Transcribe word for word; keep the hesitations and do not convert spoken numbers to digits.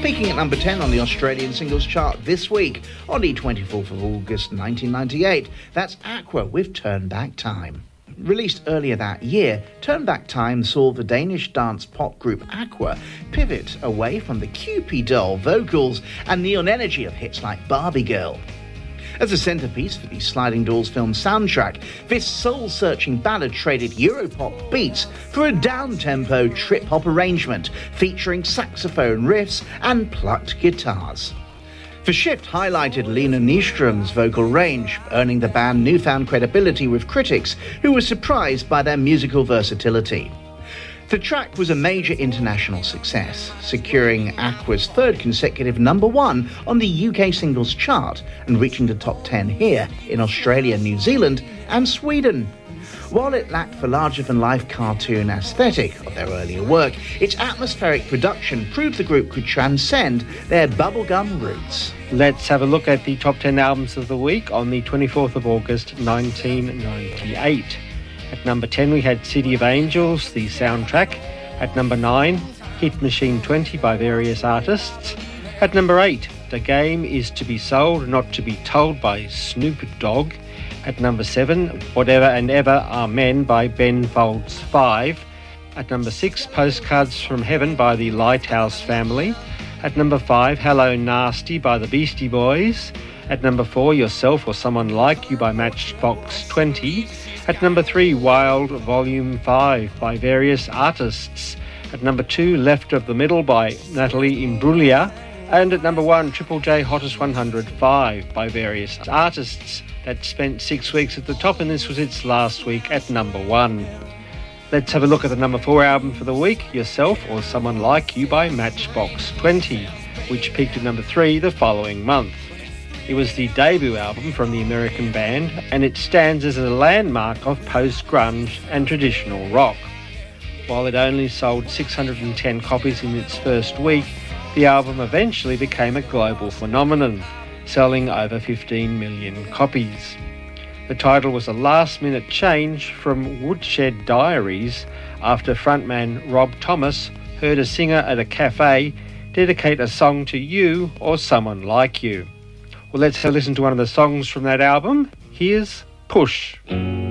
Peaking at number ten on the Australian singles chart this week on the twenty-fourth of August nineteen ninety-eight. That's Aqua with Turn Back Time. Released earlier that year, Turn Back Time saw the Danish dance pop group Aqua pivot away from the Cupid doll vocals and neon energy of hits like Barbie Girl. As a centrepiece for the Sliding Doors film soundtrack, this soul-searching ballad traded Europop beats for a down-tempo trip-hop arrangement featuring saxophone riffs and plucked guitars. The shift highlighted Lena Nyström's vocal range, earning the band newfound credibility with critics who were surprised by their musical versatility. The track was a major international success, securing Aqua's third consecutive number one on the U K singles chart and reaching the top ten here in Australia, New Zealand and Sweden. While it lacked the larger-than-life cartoon aesthetic of their earlier work, its atmospheric production proved the group could transcend their bubblegum roots. Let's have a look at the top ten albums of the week on the twenty-fourth of August nineteen ninety-eight. At number ten we had City of Angels, the soundtrack. At number nine, Hit Machine twenty by various artists. At number eight, The Game Is To Be Sold, Not To Be Told by Snoop Dogg. At number seven, Whatever and Ever Are Men by Ben Folds five. At number six, Postcards from Heaven by the Lighthouse Family. At number five, Hello Nasty by the Beastie Boys. At number four, Yourself or Someone Like You by Matchbox twenty. At number three, Wild Volume five by various artists. At number two, Left of the Middle by Natalie Imbruglia. And at number one, Triple J Hottest one hundred five by various artists. That spent six weeks at the top, and this was its last week at number one. Let's have a look at the number four album for the week, Yourself or Someone Like You by Matchbox twenty, which peaked at number three the following month. It was the debut album from the American band, and it stands as a landmark of post-grunge and traditional rock. While it only sold six hundred ten copies in its first week, the album eventually became a global phenomenon, selling over fifteen million copies. The title was a last-minute change from Woodshed Diaries after frontman Rob Thomas heard a singer at a cafe dedicate a song to you or someone like you. Well, let's listen to one of the songs from that album. Here's Push.